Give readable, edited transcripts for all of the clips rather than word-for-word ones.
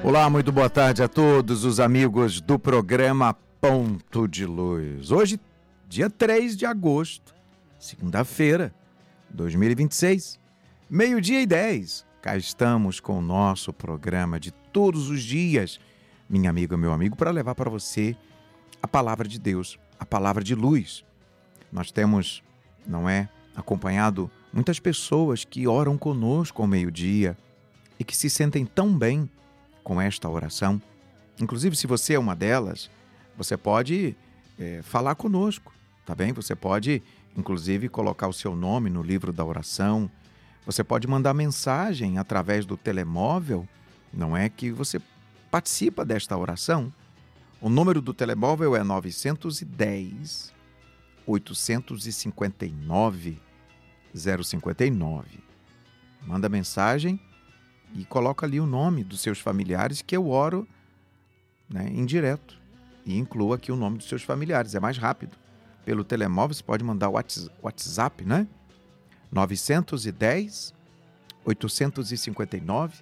Olá, muito boa tarde a todos os amigos do programa Ponto de Luz. Hoje, dia 3 de agosto, segunda-feira, 2026, 12:10. Cá estamos com o nosso programa de todos os dias, minha amiga, meu amigo, para levar para você a palavra de Deus, a palavra de luz. Nós temos, acompanhado muitas pessoas que oram conosco ao meio-dia e que se sentem tão bem com esta oração. Inclusive, se você é uma delas, você pode falar conosco, tá bem? Você pode, inclusive, colocar o seu nome no livro da oração. Você pode mandar mensagem através do telemóvel, que você participa desta oração. O número do telemóvel é 910 859 059. Manda mensagem e coloca ali o nome dos seus familiares, que eu oro em direto. E inclua aqui o nome dos seus familiares, é mais rápido. Pelo telemóvel você pode mandar o WhatsApp, 910 859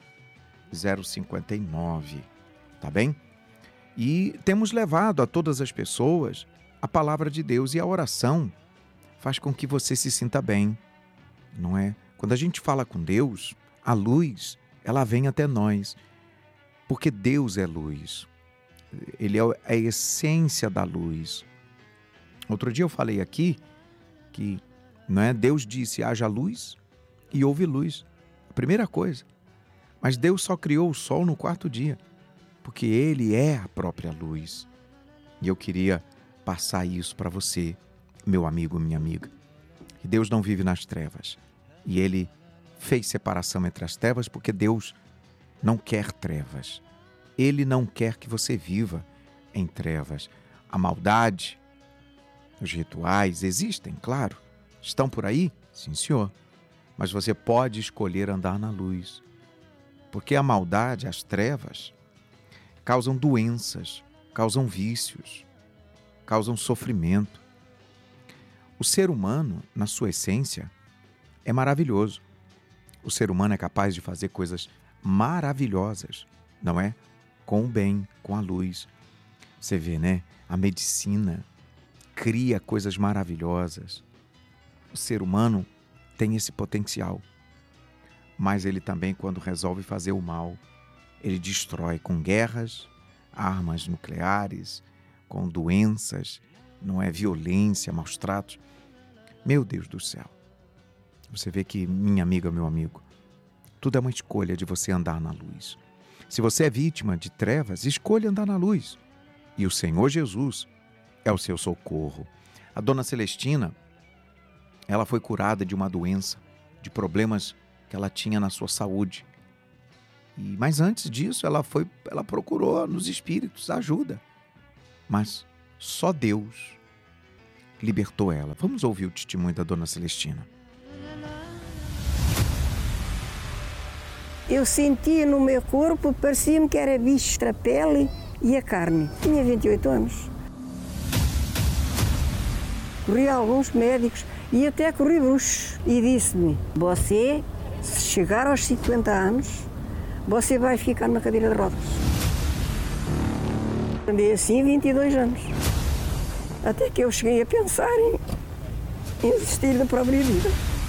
059, tá bem? E temos levado a todas as pessoas a palavra de Deus, e a oração faz com que você se sinta bem, não é? Quando a gente fala com Deus, a luz, ela vem até nós, porque Deus é luz. Ele é a essência da luz. Outro dia eu falei aqui que Deus disse, haja luz e houve luz. A primeira coisa. Mas Deus só criou o sol no quarto dia, porque Ele é a própria luz. E eu queria passar isso para você, meu amigo, minha amiga. Que Deus não vive nas trevas. E Ele fez separação entre as trevas porque Deus não quer trevas. Ele não quer que você viva em trevas. A maldade, os rituais existem, claro. Estão por aí? Sim, senhor. Mas você pode escolher andar na luz. Porque a maldade, as trevas, causam doenças, causam vícios, causam sofrimento. O ser humano, na sua essência, é maravilhoso. O ser humano é capaz de fazer coisas maravilhosas, não é? Com o bem, com a luz. Você vê, a medicina cria coisas maravilhosas. O ser humano tem esse potencial. Mas ele também, quando resolve fazer o mal, ele destrói com guerras, armas nucleares, com doenças, violência, maus tratos. Meu Deus do céu. Você vê que, minha amiga, meu amigo, tudo é uma escolha de você andar na luz. Se você é vítima de trevas, escolha andar na luz. E o Senhor Jesus é o seu socorro. A dona Celestina, ela foi curada de uma doença, de problemas que ela tinha na sua saúde. Mas antes disso, ela procurou nos espíritos ajuda. Mas só Deus libertou ela. Vamos ouvir o testemunho da dona Celestina. Eu sentia no meu corpo, parecia-me que era bicho, a pele e a carne. Tinha 28 anos. Corri a alguns médicos e até corri bruxos. E disse-me, você, se chegar aos 50 anos, você vai ficar na cadeira de rodas. Andei assim 22 anos. Até que eu cheguei a pensar em desistir da própria vida.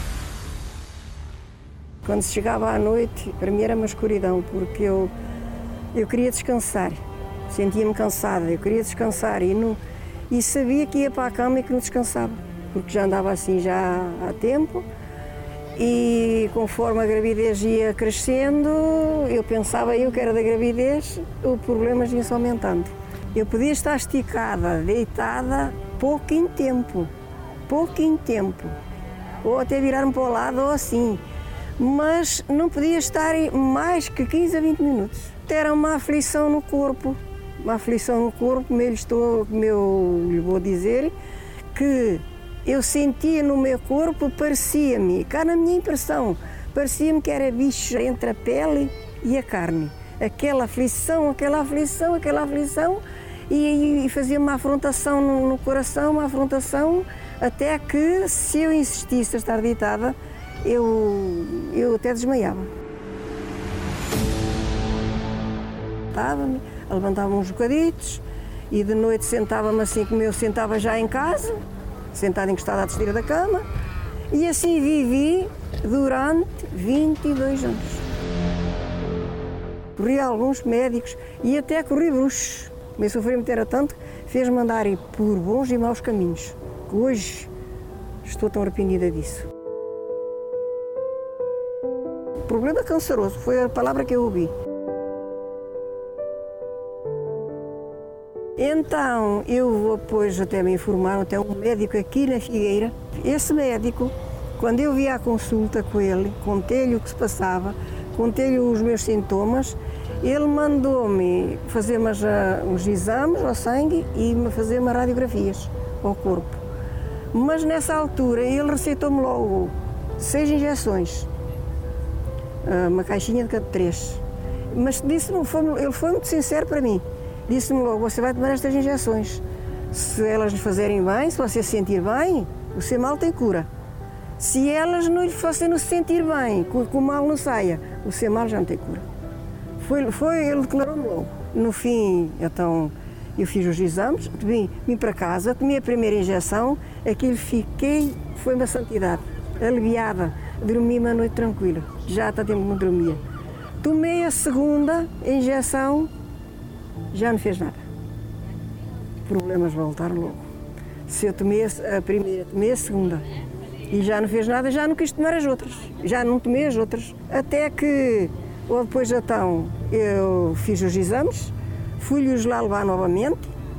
Quando se chegava à noite, para mim era uma escuridão, porque eu queria descansar. Sentia-me cansada, eu queria descansar e sabia que ia para a cama e que não descansava, porque já andava assim já há tempo. E conforme a gravidez ia crescendo, eu pensava que era da gravidez, os problemas iam-se aumentando. Eu podia estar esticada, deitada, pouquinho tempo, ou até virar-me para o lado ou assim, mas não podia estar mais que 15 a 20 minutos. Era uma aflição no corpo, como eu lhe vou dizer, que eu sentia no meu corpo, parecia-me, cá na minha impressão, parecia-me que era bicho entre a pele e a carne. Aquela aflição, e fazia uma afrontação no coração, até que, se eu insistisse a estar deitada, eu até desmaiava. levantava-me, levantava uns bocaditos e de noite sentava-me assim como eu sentava já em casa, sentada encostada à testeira da cama, e assim vivi durante 22 anos. Corri a alguns médicos e até corri bruxos. O meu sofrimento era tanto, fez-me andar por bons e maus caminhos, que hoje estou tão arrependida disso. Problema canceroso, foi a palavra que eu ouvi. Então, eu vou depois até me informar, até um médico aqui na Figueira. Esse médico, quando eu vi a consulta com ele, contei-lhe o que se passava, contei-lhe os meus sintomas, ele mandou-me fazer uns exames ao sangue e me fazer umas radiografias ao corpo. Mas nessa altura ele receitou-me logo 6 injeções, uma caixinha de cada 3. Mas disse-me, ele foi muito sincero para mim. Disse-me logo, você vai tomar estas injeções. Se elas lhe fazerem bem, se você se sentir bem, o seu mal tem cura. Se elas não lhe fazem se sentir bem, que o mal não saia, o seu mal já não tem cura. Ele declarou-me logo. No fim, então, eu fiz os exames, vim para casa, tomei a primeira injeção, aquilo foi uma santidade, aliviada, dormi uma noite tranquila, já há tanto tempo que não dormia. Tomei a segunda injeção, já não fez nada. Problemas voltaram logo. Se eu tomei a primeira, tomei a segunda e já não fez nada, já não quis tomar as outras. Já não tomei as outras. Até que, ou depois então, eu fiz os exames, fui-lhes lá levar novamente.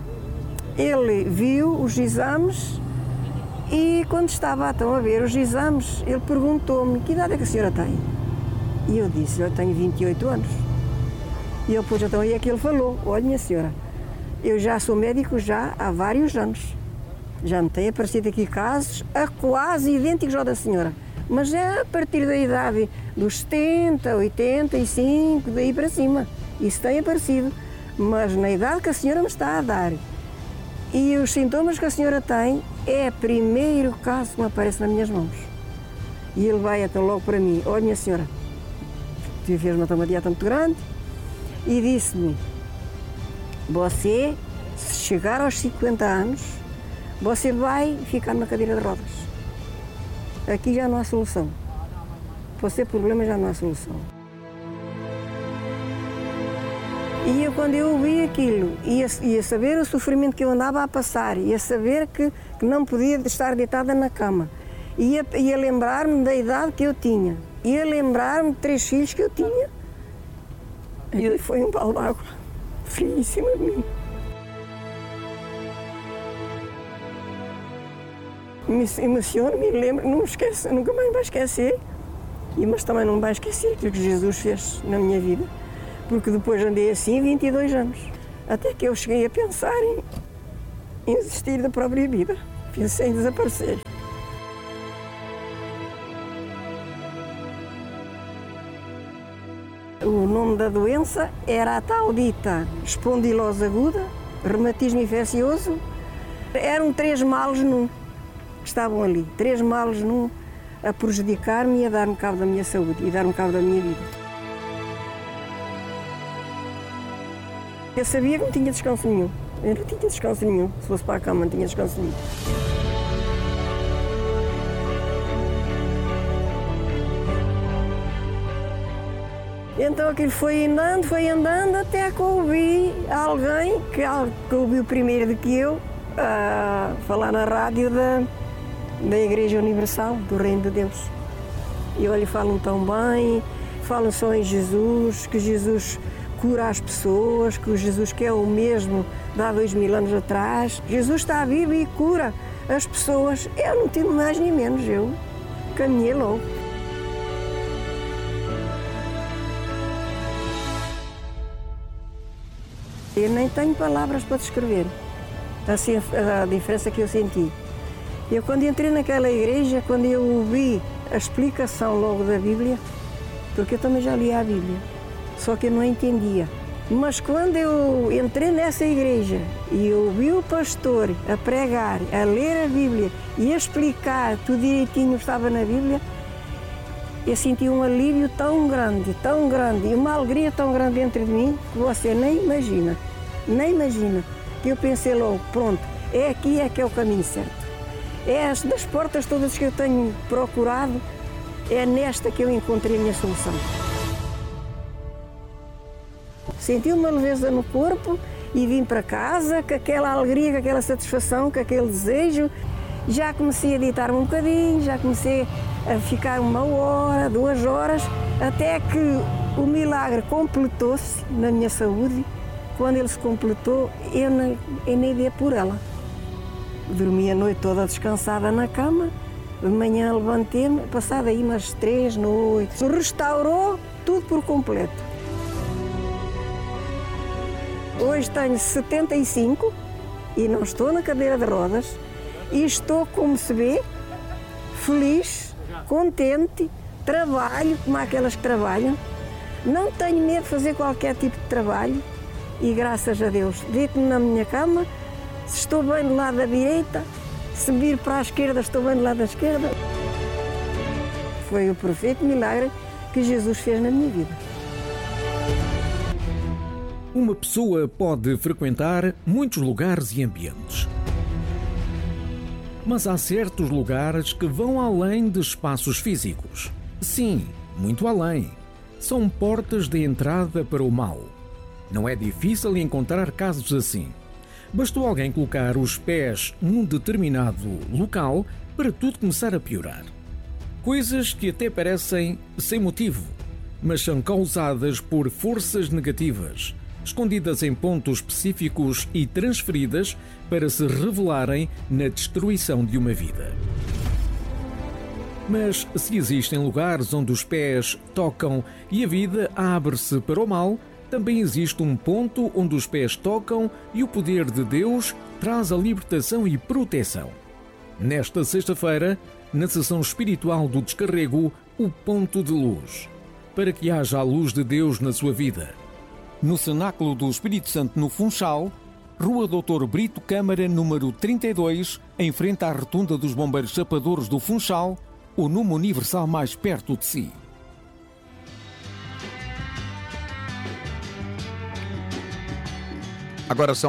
Ele viu os exames e quando estava então a ver os exames, ele perguntou-me, que idade é que a senhora tem? E eu disse, eu tenho 28 anos. E ele depois então aí é que ele falou, olha minha senhora, eu já sou médico já há vários anos. Já me têm aparecido aqui casos quase idênticos ao da senhora. Mas é a partir da idade dos 70, 85, daí para cima. Isso tem aparecido. Mas na idade que a senhora me está a dar e os sintomas que a senhora tem, é o primeiro caso que me aparece nas minhas mãos. E ele vai então logo para mim, olha minha senhora, tu fez uma dieta muito grande e disse-me, você, se chegar aos 50 anos, você vai ficar numa cadeira de rodas. Aqui já não há solução. Para o seu problema já não há solução. E eu, quando eu ouvi aquilo, ia saber o sofrimento que eu andava a passar, ia saber que não podia estar deitada na cama, ia lembrar-me da idade que eu tinha, ia lembrar-me de 3 filhos que eu tinha. E foi um balde de água frio em cima de mim. Me emociona, me lembro, não me esqueço, nunca mais vai esquecer, mas também não vai esquecer aquilo que Jesus fez na minha vida, porque depois andei assim 22 anos, até que eu cheguei a pensar em desistir da própria vida, pensei em desaparecer. O nome da doença era a tal dita espondilose aguda, reumatismo infeccioso. Eram 3 males num, que estavam ali, 3 males num, a prejudicar-me e a dar-me cabo da minha saúde e dar-me cabo da minha vida. Eu sabia que não tinha descanso nenhum, eu não tinha descanso nenhum, se fosse para a cama não tinha descanso nenhum. Então aquilo foi andando até que ouvi alguém, que ouviu primeiro do que eu, falar na rádio da Igreja Universal, do Reino de Deus. E olha, falam tão bem, falam só em Jesus, que Jesus cura as pessoas, que o Jesus que é o mesmo de há 2000 anos atrás. Jesus está vivo e cura as pessoas. Eu não tive mais nem menos, eu caminhei logo. Eu nem tenho palavras para descrever assim, a diferença que eu senti. Eu, quando entrei naquela igreja, quando eu ouvi a explicação logo da Bíblia, porque eu também já lia a Bíblia, só que eu não entendia. Mas quando eu entrei nessa igreja e ouvi o pastor a pregar, a ler a Bíblia e a explicar tudo direitinho que estava na Bíblia, eu senti um alívio tão grande, e uma alegria tão grande dentro de mim que você nem imagina. Que eu pensei logo, pronto, é aqui é que é o caminho certo. É das portas todas que eu tenho procurado, é nesta que eu encontrei a minha solução. Senti uma leveza no corpo e vim para casa com aquela alegria, com aquela satisfação, com aquele desejo. Já comecei a deitar-me um bocadinho, já comecei a ficar 1 hora, 2 horas, até que o milagre completou-se na minha saúde. Quando ele se completou, eu nem dei por ela. Dormi a noite toda descansada na cama, de manhã levantei-me, passado aí umas 3 noites. Restaurou tudo por completo. Hoje tenho 75 e não estou na cadeira de rodas e estou, como se vê, feliz, contente, trabalho como aquelas que trabalham, não tenho medo de fazer qualquer tipo de trabalho e, graças a Deus, deito-me na minha cama, se estou bem do lado da direita, se vir para a esquerda, estou bem do lado da esquerda. Foi o perfeito milagre que Jesus fez na minha vida. Uma pessoa pode frequentar muitos lugares e ambientes. Mas há certos lugares que vão além de espaços físicos. Sim, muito além. São portas de entrada para o mal. Não é difícil encontrar casos assim. Bastou alguém colocar os pés num determinado local para tudo começar a piorar. Coisas que até parecem sem motivo, mas são causadas por forças negativas, escondidas em pontos específicos e transferidas para se revelarem na destruição de uma vida. Mas se existem lugares onde os pés tocam e a vida abre-se para o mal, também existe um ponto onde os pés tocam e o poder de Deus traz a libertação e proteção. Nesta sexta-feira, na sessão espiritual do Descarrego, o ponto de luz, para que haja a luz de Deus na sua vida. No Cenáculo do Espírito Santo, no Funchal, Rua Doutor Brito Câmara, número 32, em frente à Rotunda dos Bombeiros Chapadores do Funchal, o número universal mais perto de si. Agora são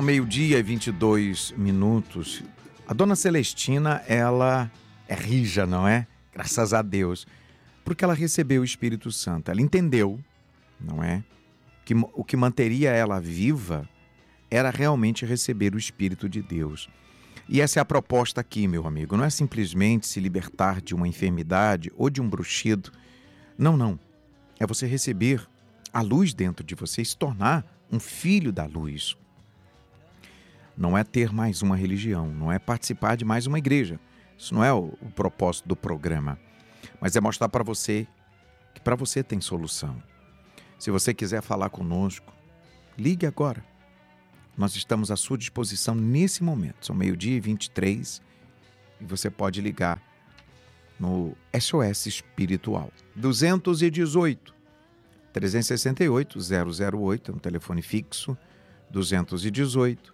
12h22. A dona Celestina, ela é rija, não é? Graças a Deus. Porque ela recebeu o Espírito Santo. Ela entendeu, não é? Que o que manteria ela viva era realmente receber o Espírito de Deus. E essa é a proposta aqui, meu amigo. Não é simplesmente se libertar de uma enfermidade ou de um bruxido. Não. É você receber a luz dentro de você e se tornar um filho da luz. Não é ter mais uma religião, não é participar de mais uma igreja. Isso não é o propósito do programa. Mas é mostrar para você que para você tem solução. Se você quiser falar conosco, ligue agora. Nós estamos à sua disposição nesse momento. São 12h23 e você pode ligar no SOS Espiritual. 218 368 008, é um telefone fixo. 218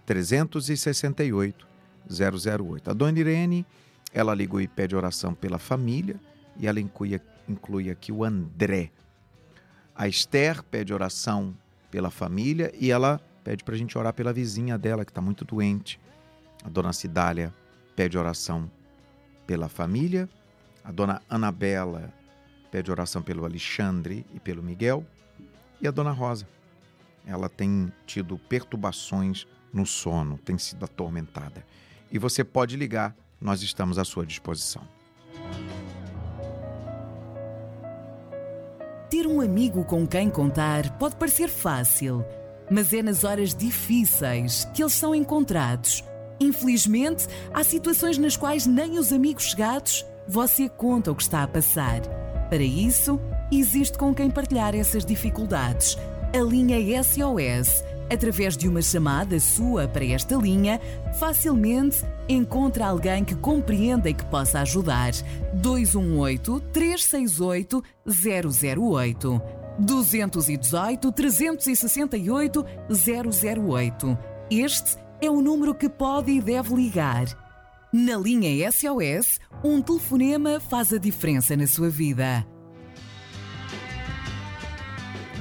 368 008. A dona Irene, ela ligou e pede oração pela família e ela inclui aqui o André. A Esther pede oração pela família e ela pede para a gente orar pela vizinha dela que está muito doente. A dona Cidália pede oração pela família. A dona Anabela pede oração pelo Alexandre e pelo Miguel. E a dona Rosa, ela tem tido perturbações no sono, tem sido atormentada. E você pode ligar, nós estamos à sua disposição. Ter um amigo com quem contar pode parecer fácil, mas é nas horas difíceis que eles são encontrados. Infelizmente, há situações nas quais nem os amigos chegados você conta o que está a passar. Para isso, existe com quem partilhar essas dificuldades. A linha SOS. Através de uma chamada sua para esta linha, facilmente encontra alguém que compreenda e que possa ajudar. 218-368-008. 218-368-008. Este é o número que pode e deve ligar. Na linha SOS, um telefonema faz a diferença na sua vida.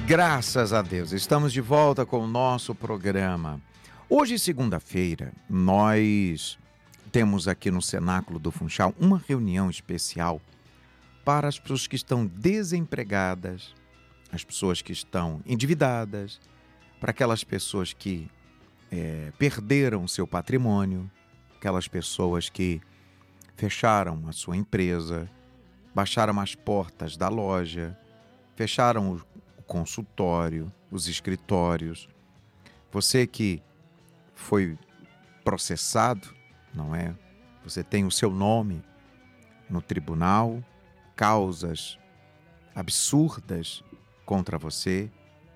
Graças a Deus, estamos de volta com o nosso programa. Hoje, segunda-feira, nós temos aqui no Cenáculo do Funchal uma reunião especial para as pessoas que estão desempregadas, as pessoas que estão endividadas, para aquelas pessoas que perderam seu patrimônio, aquelas pessoas que fecharam a sua empresa, baixaram as portas da loja, fecharam o consultório, os escritórios. Você que foi processado, não é? Você tem o seu nome no tribunal, causas absurdas contra você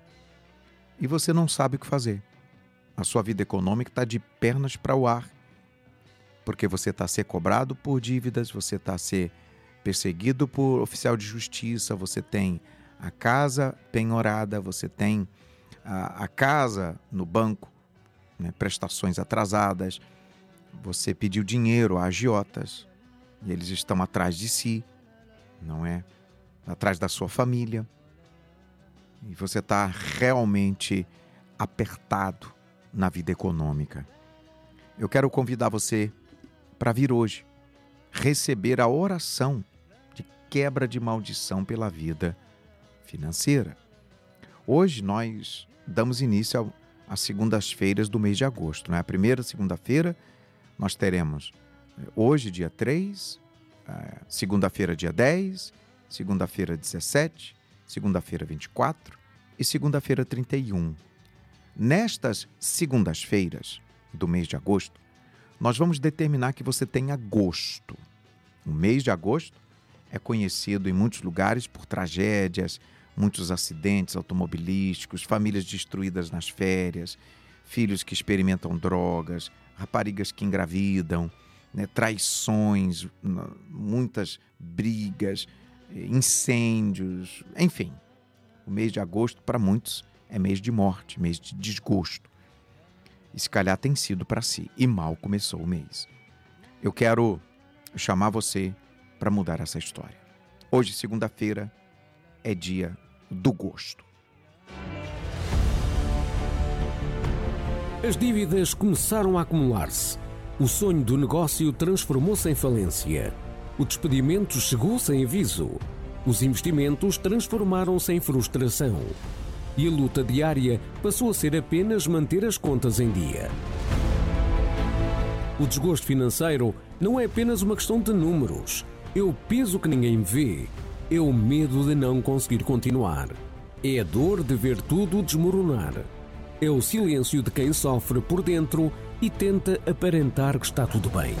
e você não sabe o que fazer. A sua vida econômica está de pernas para o ar, porque você está a ser cobrado por dívidas, você está a ser perseguido por oficial de justiça, você tem a casa penhorada, você tem a casa no banco, né, prestações atrasadas, você pediu dinheiro a agiotas e eles estão atrás de si, não é? Atrás da sua família. E você está realmente apertado na vida econômica. Eu quero convidar você para vir hoje receber a oração de quebra de maldição pela vida financeira. Hoje nós damos início às segundas-feiras do mês de agosto, né? A primeira segunda-feira nós teremos hoje, dia 3, segunda-feira, dia 10, segunda-feira, 17, segunda-feira, 24 e segunda-feira, 31. Nestas segundas-feiras do mês de agosto, nós vamos determinar que você tenha gosto. O mês de agosto é conhecido em muitos lugares por tragédias, muitos acidentes automobilísticos, famílias destruídas nas férias, filhos que experimentam drogas, raparigas que engravidam, né, traições, muitas brigas, incêndios, enfim. O mês de agosto, para muitos, é mês de morte, mês de desgosto. E se calhar tem sido para si, e mal começou o mês. Eu quero chamar você para mudar essa história. Hoje, segunda-feira, é dia do gosto. As dívidas começaram a acumular-se. O sonho do negócio transformou-se em falência. O despedimento chegou sem aviso. Os investimentos transformaram-se em frustração. E a luta diária passou a ser apenas manter as contas em dia. O desgosto financeiro não é apenas uma questão de números. É o peso que ninguém vê. É o medo de não conseguir continuar. É a dor de ver tudo desmoronar. É o silêncio de quem sofre por dentro e tenta aparentar que está tudo bem.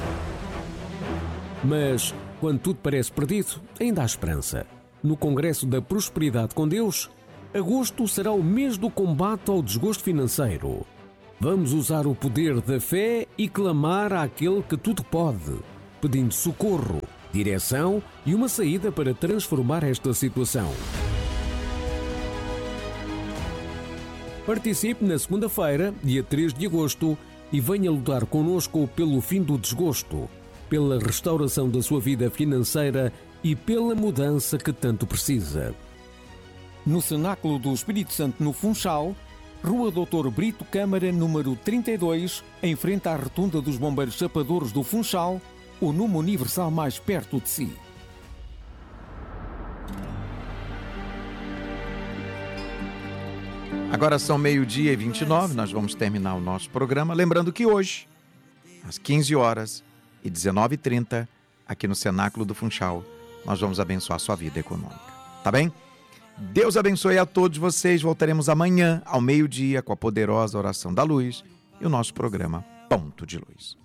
Mas, quando tudo parece perdido, ainda há esperança. No Congresso da Prosperidade com Deus, agosto será o mês do combate ao desgosto financeiro. Vamos usar o poder da fé e clamar àquele que tudo pode, pedindo socorro, direção e uma saída para transformar esta situação. Participe na segunda-feira, dia 3 de agosto, e venha lutar connosco pelo fim do desgosto, pela restauração da sua vida financeira e pela mudança que tanto precisa. No Cenáculo do Espírito Santo, no Funchal, Rua Dr. Brito Câmara, número 32, em frente à Rotunda dos Bombeiros Chapadores do Funchal, o número universal mais perto de si. Agora são 12h29, nós vamos terminar o nosso programa. Lembrando que hoje, às 15 horas e 19h30, aqui no Cenáculo do Funchal, nós vamos abençoar a sua vida econômica. Tá bem? Deus abençoe a todos vocês. Voltaremos amanhã, ao meio-dia, com a poderosa oração da luz e o nosso programa Ponto de Luz.